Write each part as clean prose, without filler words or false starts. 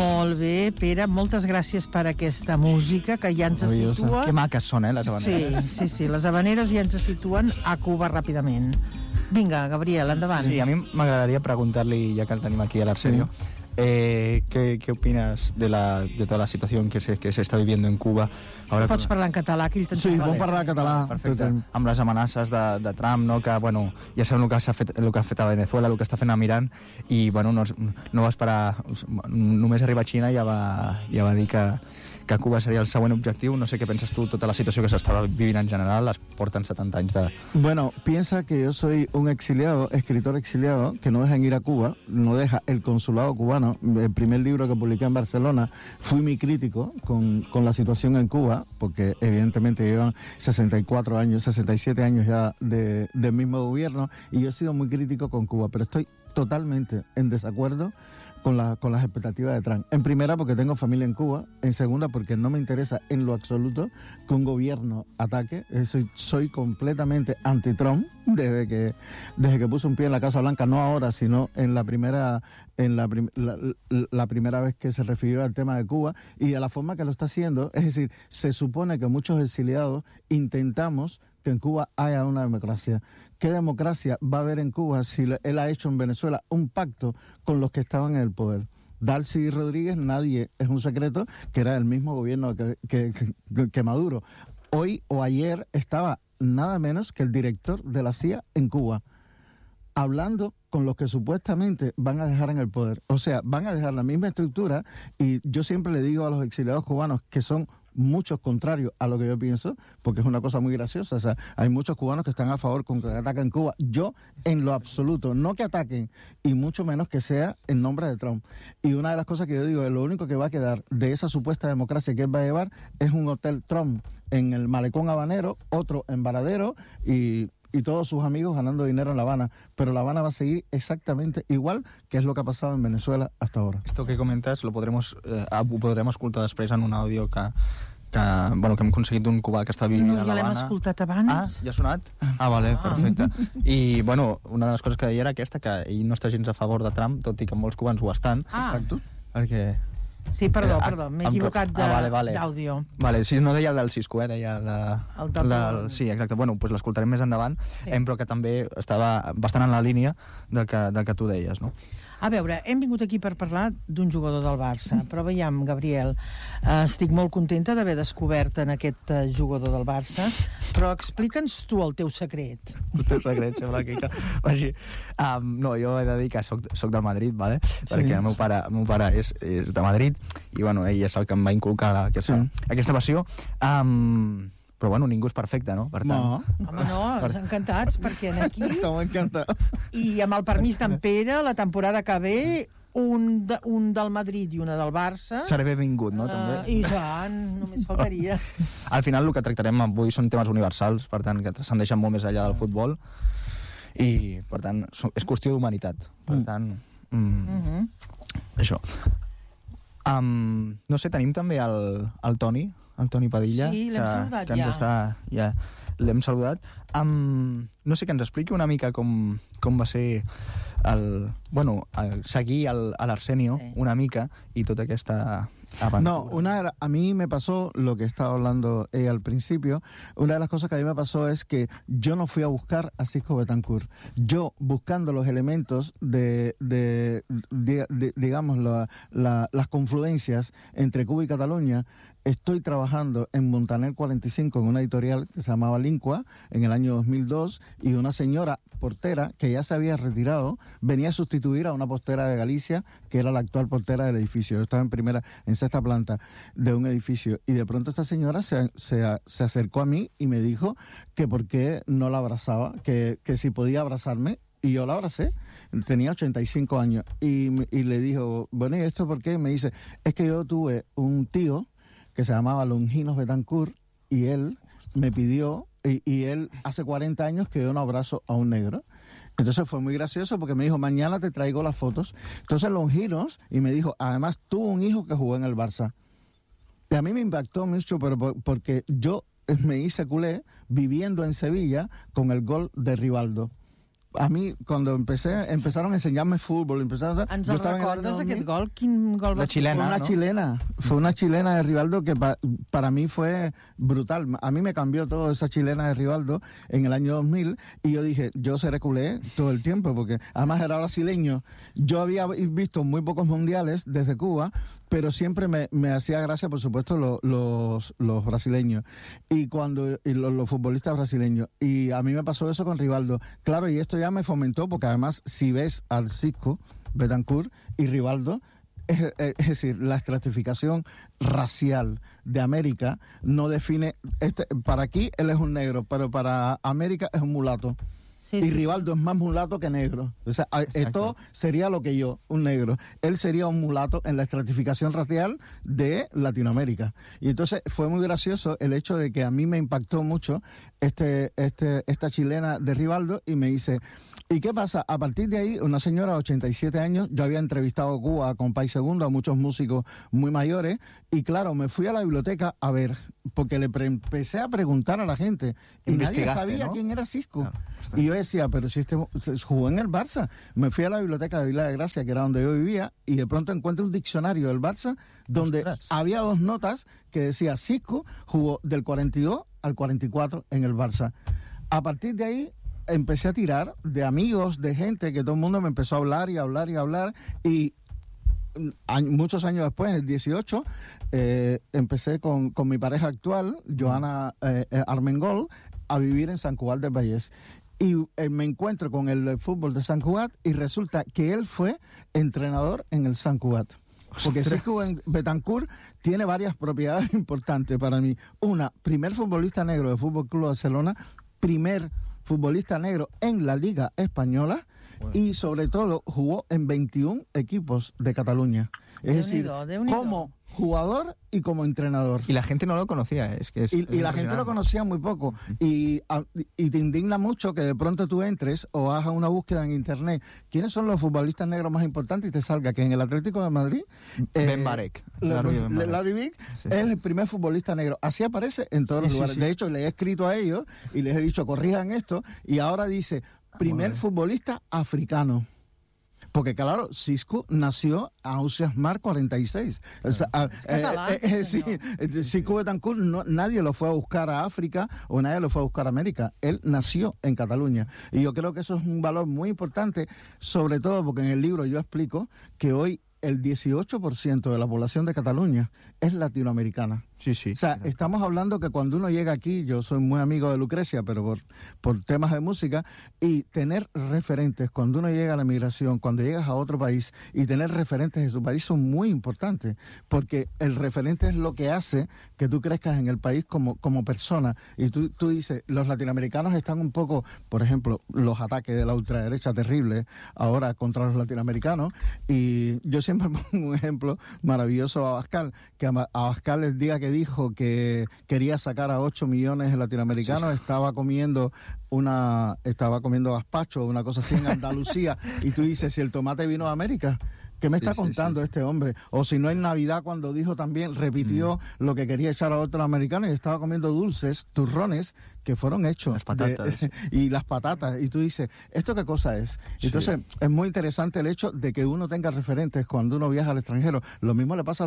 Molt bé, Pere, moltes gràcies per aquesta música que ja ens situa... Que maques són, les habaneres. Sí, les habaneres ja ens situen a Cuba ràpidament. Vinga, Gabriel, endavant. Sí, a mi m'agradaria preguntar-li, ja que el tenim aquí a l'Arsenio, ¿qué opinas de toda la situación que se está viviendo en Cuba? Ahora Pots parlar en català, que ell t'entén. Sí, puc parlar català. Perfecte. Amb les amenaces de Trump, no? Que, bueno, ja sabem el que ha fet a Venezuela, el que està fent a Iran, i, bueno, no va esperar... Només arriba a Xina i ja va dir que Cuba seria el següent objectiu. No sé qué penses tú, tota la situació que s'està vivint en general, porten 70 anys de... Bueno, piensa que yo soy un exiliado, escritor exiliado, que no dejan ir a Cuba, no deja el consulado cubano. El primer libro que publiqué en Barcelona, fui muy crítico con la situación en Cuba, porque evidentemente llevan 64 años, 67 años ya del mismo gobierno, y yo he sido muy crítico con Cuba, pero estoy totalmente en desacuerdo con las expectativas de Trump. En primera, porque tengo familia en Cuba. En segunda, porque no me interesa en lo absoluto que un gobierno ataque. Soy completamente anti-Trump desde que puse un pie en la Casa Blanca, no ahora, sino en la primera vez que se refirió al tema de Cuba, y de la forma que lo está haciendo. Es decir, se supone que muchos exiliados intentamos que en Cuba haya una democracia. ¿Qué democracia va a haber en Cuba si él ha hecho en Venezuela un pacto con los que estaban en el poder? Dalcy Rodríguez, nadie, es un secreto, que era el mismo gobierno que Maduro. Hoy o ayer estaba nada menos que el director de la CIA en Cuba, hablando con los que supuestamente van a dejar en el poder. O sea, van a dejar la misma estructura, y yo siempre le digo a los exiliados cubanos, que son muchos contrarios a lo que yo pienso, porque es una cosa muy graciosa. O sea, hay muchos cubanos que están a favor con que ataquen Cuba. Yo, en lo absoluto, no que ataquen, y mucho menos que sea en nombre de Trump. Y una de las cosas que yo digo es lo único que va a quedar de esa supuesta democracia que él va a llevar es un hotel Trump en el Malecón Habanero, otro en Varadero, y todos sus amigos ganando dinero en La Habana. Pero La Habana va a seguir exactamente igual, que es lo que ha pasado en Venezuela hasta ahora. Esto que comentas ho podrem escoltar després en un àudio que hem aconseguit d'un cubà que està vivint a La Habana. Ja l'hem escoltat abans. Ah, ja ha sonat? Vale, perfecte. I, bueno, una de les coses que deia era aquesta, que ell no està gens a favor de Trump, tot i que molts cubans ho estan. Exacto. Perquè... Sí, perdó, m'he equivocat d'àudio. Vale, sí, no deia el del Cisco, deia el del... Sí, exacte. Bueno, doncs l'escoltarem més endavant, però que també estava bastant en la línia del que tu deies, no? A veure, hem vingut aquí per parlar d'un jugador del Barça, però veiem, Gabriel, estic molt contenta d'haver descobert en aquest jugador del Barça, però explica'ns tu el teu secret. El teu secret, sembla que vagi... No, jo he de dir que soc del Madrid, ¿vale? Perquè el meu pare és de Madrid, i bueno, ell és el que em va inculcar aquesta passió. Però bueno, ningú és perfecte, no? Per tant... No, home, no, encantats, perquè aquí... Estem encantats. I amb el permís d'en Pere, la temporada que ve, un del Madrid i una del Barça... Seré benvingut, no? També. I tant, només faltaria. Al final el que tractarem avui són temes universals, per tant, que transcendeixen molt més enllà del futbol, i, per tant, és qüestió d'humanitat. Per tant, això. No sé, tenim també el Toni Padilla, sí, l'hem saludat ja. L'hem saludat. No sé, que ens expliqui una mica com va ser seguir a l'Arsenio una mica, y toda esta aventura. No, a mí me pasó lo que estaba hablando al principio. Una de las cosas que a mí me pasó es que yo no fui a buscar a Cisco Betancourt. Yo, buscando los elementos digamos, las confluencias entre Cuba y Cataluña, estoy trabajando en Montaner 45 en una editorial que se llamaba Lincua en el año 2002, y una señora portera que ya se había retirado venía a sustituir a una portera de Galicia que era la actual portera del edificio. Yo estaba en sexta planta de un edificio, y de pronto esta señora se acercó a mí y me dijo que por qué no la abrazaba, que si podía abrazarme. Y yo la abracé, tenía 85 años, y le dijo, bueno, ¿y esto por qué? Me dice, es que yo tuve un tío que se llamaba Longinos Betancourt, y él me pidió, y él hace 40 años que dio un abrazo a un negro. Entonces fue muy gracioso, porque me dijo, mañana te traigo las fotos. Entonces Longinos, y me dijo, además tuvo un hijo que jugó en el Barça. Y a mí me impactó mucho, pero porque yo me hice culé viviendo en Sevilla con el gol de Rivaldo. a mí, cuando empezaron a enseñarme fútbol, Ens el recordes, aquest gol? Quin gol va ser? Chilena, Fue una chilena de Rivaldo que para mí fue brutal. A mí me cambió todo esa chilena de Rivaldo en el año 2000 y yo dije, yo seré culé todo el tiempo, porque además era brasileño. Yo había visto muy pocos mundiales desde Cuba, pero siempre me hacía gracia, por supuesto, los brasileños y los futbolistas brasileños. Y a mí me pasó eso con Rivaldo. Claro, y esto ya me fomentó, porque además, si ves al Xisco, Betancourt y Rivaldo, es decir, la estratificación racial de América no define... para aquí él es un negro, pero para América es un mulato. Sí, y Rivaldo es más mulato que negro. O sea, esto sería lo que yo, un negro. Él sería un mulato en la estratificación racial de Latinoamérica. Y entonces fue muy gracioso el hecho de que a mí me impactó mucho esta chilena de Rivaldo y me dice... ¿Y qué pasa? A partir de ahí, una señora de 87 años, yo había entrevistado a Cuba con País Segundo, a muchos músicos muy mayores, y claro, me fui a la biblioteca a ver, porque le empecé a preguntar a la gente, y nadie sabía, ¿no?, quién era Xisco. Claro, y yo decía, pero si se jugó en el Barça. Me fui a la biblioteca de Vila de Gracia, que era donde yo vivía, y de pronto encuentro un diccionario del Barça, donde había 2 notas que decía, Xisco jugó del 42 al 44 en el Barça. A partir de ahí, empecé a tirar de amigos, de gente, que todo el mundo me empezó a hablar y hablar y hablar, y muchos años después, en el 18, empecé con mi pareja actual, Joana Armengol, a vivir en Sant Cugat del Vallès. Y me encuentro con el fútbol de Sant Cugat y resulta que él fue entrenador en el Sant Cugat. Porque Xisco Betancourt tiene varias propiedades importantes para mí. Una, primer futbolista negro del Fútbol Club Barcelona, primer futbolista negro en la Liga Española, y sobre todo jugó en 21 equipos de Cataluña. Es decir, como jugador y como entrenador. Y la gente no lo conocía, y la gente lo conocía muy poco. Y te indigna mucho que de pronto tú entres o hagas una búsqueda en internet, ¿quiénes son los futbolistas negros más importantes? Y te salga que en el Atlético de Madrid Ben Barek, Larry Vick, sí, es el primer futbolista negro. Así aparece en todos los lugares. Sí. De hecho, le he escrito a ellos y les he dicho, corrijan esto, y ahora dice, primer futbolista africano. Porque claro, Xisco nació a Ausiasmar 46. O sea, es decir, Xisco Betancourt nadie lo fue a buscar a África o nadie lo fue a buscar a América. Él nació en Cataluña. Y yo creo que eso es un valor muy importante, sobre todo porque en el libro yo explico que hoy el 18% de la población de Cataluña es latinoamericana. Sí, sí. O sea, estamos hablando que cuando uno llega aquí, yo soy muy amigo de Lucrecia, pero por temas de música, y tener referentes, cuando uno llega a la migración, cuando llegas a otro país, y tener referentes de su país son muy importantes, porque el referente es lo que hace que tú crezcas en el país como persona. Y tú dices, los latinoamericanos están un poco, por ejemplo, los ataques de la ultraderecha terribles ahora contra los latinoamericanos, y yo siempre pongo un ejemplo maravilloso a Abascal, que a Abascal el día que dijo que quería sacar a 8 millones de latinoamericanos, sí, estaba comiendo gazpacho, una cosa así en Andalucía, y tú dices, si el tomate vino de América, ¿qué me está contando este hombre? O si no, en Navidad, cuando dijo también, repitió lo que quería echar a otros americanos y estaba comiendo dulces, turrones, que fueron hechos. Las patatas. Y las patatas. Y tú dices, ¿esto qué cosa es? Sí. Entonces, es muy interesante el hecho de que uno tenga referentes cuando uno viaja al extranjero. Lo mismo le pasa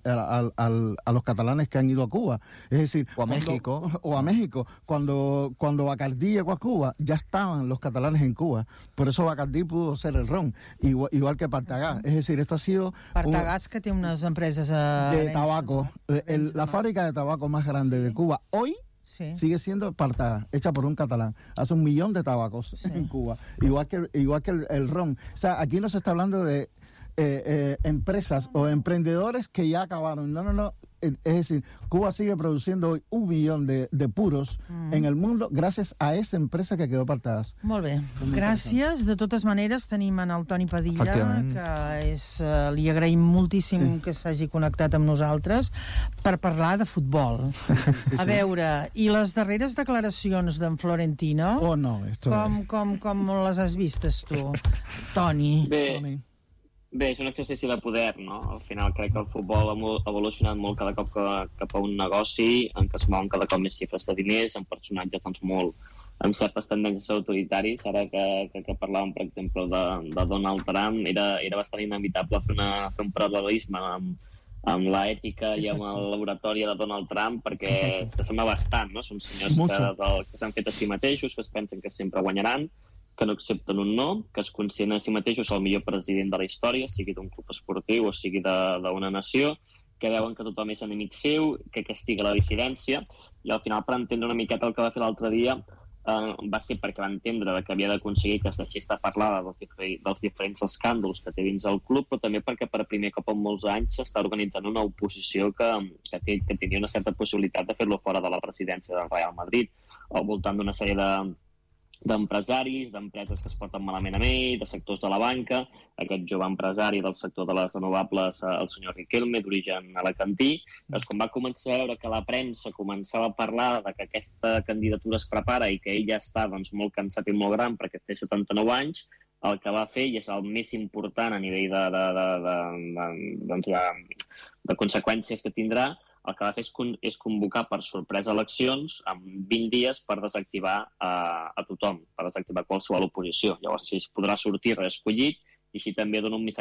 a los catalanes que han ido a Cuba. Es decir, o a México. O a México. Cuando Bacardí llegó a Cuba, ya estaban los catalanes en Cuba. Por eso Bacardí pudo ser el ron. Igual que Partagás. Es decir, esto ha sido... Partagás, que tiene unas empresas de tabaco. La fábrica de tabaco más grande de Cuba. Hoy sigue siendo Partagás, hecha por un catalán. Hace 1 millón de tabacos en Cuba. Igual que el ron. O sea, aquí no se está hablando de empresas o emprendedores que ya acabaron. No. Es decir, Cuba sigue produciendo hoy 1 millón de puros en el mundo gràcies a esa empresa que quedó Partagás. Molt bé, gràcies. De totes maneres, tenim en el Toni Padilla, que li agraïm moltíssim que s'hagi connectat amb nosaltres per parlar de futbol. A veure, i les darreres declaracions d'en Florentino, com les has vistes tu, Toni? Bé, és un exercici de poder, no? Al final crec que el futbol ha evolucionat molt cada cop cap a un negoci en què es mouen cada cop més xifres de diners, amb personatges doncs, molt, amb certes tendències autoritaris. Ara que parlàvem, per exemple, de Donald Trump, era bastant inevitable fer un paral·lelisme amb l'ètica i amb el laboratori de Donald Trump, perquè s'assembla bastant, no? Són senyors que s'han fet a si mateixos, que es pensen que sempre guanyaran, que no accepten un no, que es consideren a si mateixos el millor president de la història, sigui d'un club esportiu o sigui d'una nació, que veuen que tothom és enemic seu, que castiga la dissidència, i al final, per entendre una miqueta el que va fer l'altre dia, va ser perquè va entendre que havia d'aconseguir que es deixés de parlar dels diferents escàndols que té dins el club, però també perquè per primer cop en molts anys s'està organitzant una oposició que tenia una certa possibilitat de fer-lo fora de la presidència del Real Madrid, al voltant d'una sèrie d'empresaris, d'empreses que es porten malament amb ell, de sectors de la banca, aquest jove empresari del sector de les renovables, el senyor Riquelme, d'origen alacantí. Doncs quan va començar a veure que la premsa començava a parlar de que aquesta candidatura es prepara i que ell ja està molt cansat i molt gran perquè té 79 anys, el que va fer, i és el més important a nivell de conseqüències que tindrà, el que va fer és convocar per sorpresa eleccions en 20 dies per desactivar a tothom, per desactivar qualsevol oposició. Llavors, així es podrà sortir reescollit i així també dona un missatge